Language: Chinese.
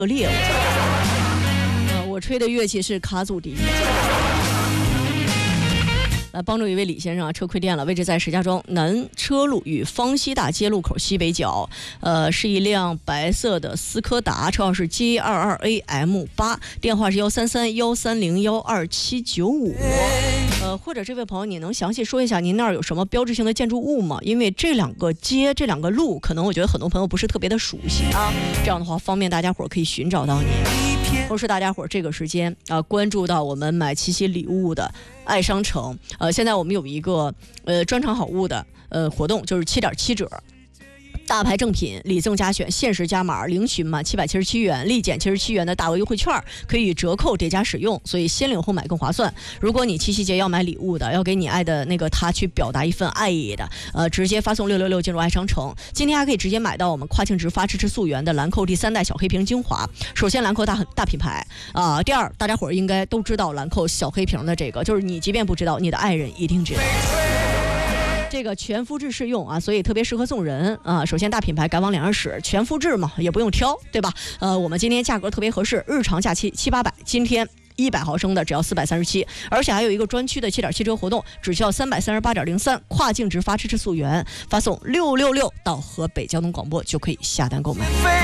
猎物。我吹的乐器是卡祖笛。来帮助一位李先生啊，车亏电了，位置在石家庄南车路与方西大街路口西北角，是一辆白色的斯柯达，车号是 G22AM8，电话是13313012795。或者这位朋友，你能详细说一下您那儿有什么标志性的建筑物吗？因为这两个街、这两个路，可能我觉得很多朋友不是特别的熟悉啊，这样的话方便大家伙可以寻找到你。同时，大家伙这个时间啊，关注到我们买七夕礼物的爱商城，现在我们有一个专场好物的活动，就是7.7折。大牌正品礼赠加选限时加码，领取满777元立减77元的大额优惠券，可以折扣叠加使用，所以先领后买更划算。如果你七夕节要买礼物的，要给你爱的那个他去表达一份爱意的，直接发送666进入爱商城。今天还可以直接买到我们跨境直发支持溯源的兰蔻第3代小黑瓶精华。首先兰蔻大品牌啊，第二大家伙应该都知道兰蔻小黑瓶的这个，就是你即便不知道，你的爱人一定知道。这个全肤质适用啊，所以特别适合送人啊。首先大品牌敢往脸上使，全肤质嘛，也不用挑，对吧？我们今天价格特别合适，日常价700-800，今天100毫升的只要437，而且还有一个专区的7.7折活动，只需要338.03，跨境直发支持溯源，发送666到河北交通广播就可以下单购买。